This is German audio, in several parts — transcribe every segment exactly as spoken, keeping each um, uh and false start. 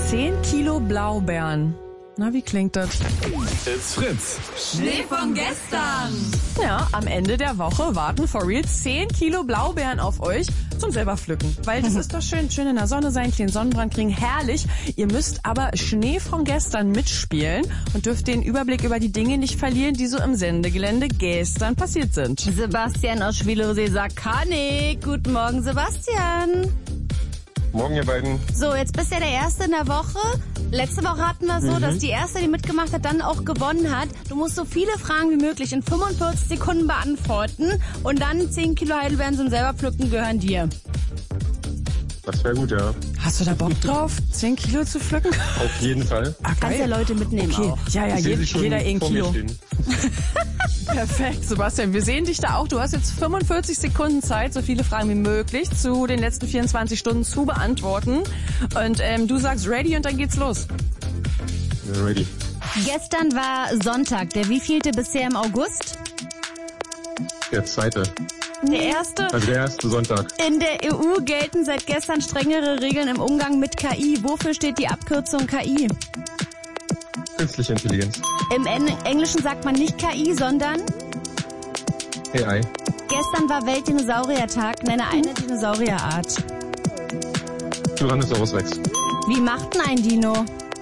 zehn Kilo Blaubeeren. Na, wie klingt das? It's Fritz. Schnee von gestern. Ja, am Ende der Woche warten for real zehn Kilo Blaubeeren auf euch zum selber pflücken. Weil das ist doch schön, schön in der Sonne sein, kleinen Sonnenbrand kriegen, herrlich. Ihr müsst aber Schnee von gestern mitspielen und dürft den Überblick über die Dinge nicht verlieren, die so im Sendegelände gestern passiert sind. Sebastian aus Schwilosee sagt, kann ich. Guten Morgen, Sebastian. Morgen, ihr beiden. So, jetzt bist du ja der Erste in der Woche. Letzte Woche hatten wir so, mhm. dass die Erste, die mitgemacht hat, dann auch gewonnen hat. Du musst so viele Fragen wie möglich in fünfundvierzig Sekunden beantworten und dann zehn Kilo Heidelbeeren zum selber pflücken gehören dir. Das wäre gut, ja. Hast du da Bock drauf, zehn Kilo zu pflücken? Auf jeden Fall. Ah, Kannst ja Leute mitnehmen okay. auch. Ja, ja, je, jeder ein Kilo. Stehen. Perfekt, Sebastian. Wir sehen dich da auch. Du hast jetzt fünfundvierzig Sekunden Zeit, so viele Fragen wie möglich zu den letzten vierundzwanzig Stunden zu beantworten. Und ähm, du sagst ready und dann geht's los. Ready. Gestern war Sonntag. Der wievielte bisher im August? Der zweite. Der erste? Also der erste Sonntag. In der E U gelten seit gestern strengere Regeln im Umgang mit K I. Wofür steht die Abkürzung K I? Künstliche Intelligenz. Im En- Englischen sagt man nicht K I, sondern? A I. Gestern war Weltdinosauriertag. Nenne eine Dinosaurierart. Tyrannosaurus Rex. Wie macht denn ein Dino?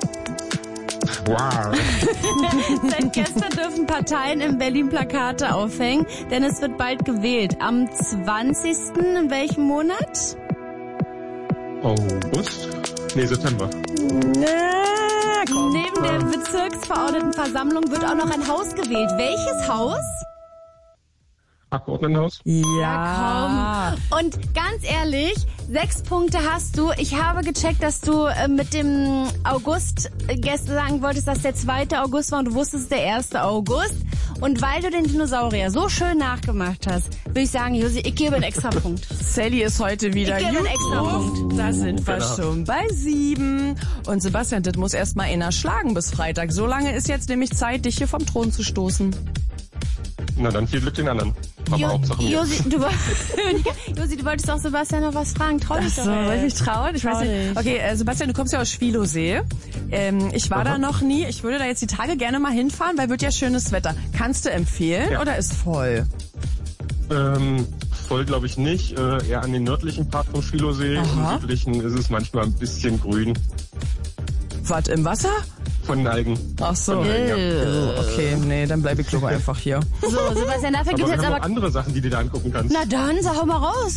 Wow. Seit gestern dürfen Parteien in Berlin Plakate aufhängen, denn es wird bald gewählt. Am zwanzigsten in welchem Monat? August? Nee, September. Na, komm. Neben der Bezirksverordnetenversammlung wird auch noch ein Haus gewählt. Welches Haus? Abgeordnetenhaus? Ja, komm. Und ganz ehrlich, sechs Punkte hast du. Ich habe gecheckt, dass du äh, mit dem August äh, gestern sagen wolltest, dass der zweite August war und du wusstest, der erste August. Und weil du den Dinosaurier so schön nachgemacht hast, würde ich sagen, Josi, ich gebe einen extra Punkt. Sally ist heute wieder. Ich gebe einen extra Punkt. Da sind wir Genau. schon bei sieben. Und Sebastian, das muss erst mal einer schlagen bis Freitag. So lange ist jetzt nämlich Zeit, dich hier vom Thron zu stoßen. Na dann viel Glück den anderen. Aber Jo- Hauptsache mir. Josi, du, Josi, du wolltest auch Sebastian noch was fragen. Trau dich doch. So, ey. soll ich mich trauen? Ich weiß Trau nicht. dich. Okay, äh, Sebastian, du kommst ja aus Schwilosee. Ähm, ich war Aha. da noch nie. Ich würde da jetzt die Tage gerne mal hinfahren, weil wird ja schönes Wetter. Kannst du empfehlen Ja. oder ist voll? Ähm, voll glaube ich nicht. Äh, eher an den nördlichen Part vom Schwilosee. Aha. Im südlichen ist es manchmal ein bisschen grün. Was, im Wasser? Von den Algen. Ach so. Von den Algen, ja. Oh, okay, nee, dann bleibe ich lieber einfach hier. So, Sebastian, dafür Aber gibt's wir jetzt haben aber... auch andere Sachen, die du dir angucken kannst. Na dann, sag hau mal raus.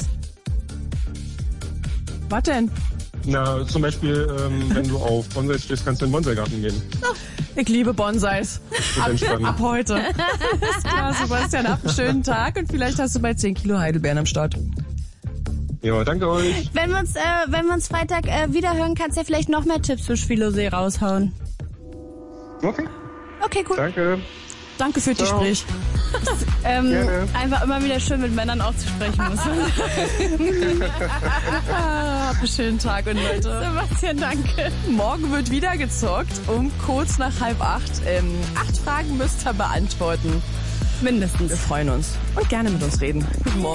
Was denn? Na, zum Beispiel, ähm, wenn du auf Bonsai stehst, kannst du in den Bonsai-Garten gehen. Ich liebe Bonsais. Und entspannen. Ab heute. Ist klar, Sebastian, hab einen schönen Tag und vielleicht hast du bald zehn Kilo Heidelbeeren am Start. Ja, danke euch. Wenn wir uns, äh, wenn wir uns Freitag äh, wiederhören, kannst du ja vielleicht noch mehr Tipps für Schwilosee raushauen. Okay, Okay, cool. danke. Danke für das Ciao. Gespräch. Ähm, Gerne. einfach immer wieder schön mit Männern auch zu sprechen muss. Ah, hab einen schönen Tag und Leute. Sebastian, danke. Morgen wird wieder gezockt um kurz nach halb acht. Ähm, acht Fragen müsst ihr beantworten. Mindestens. Wir freuen uns und gerne mit uns reden. Guten Morgen.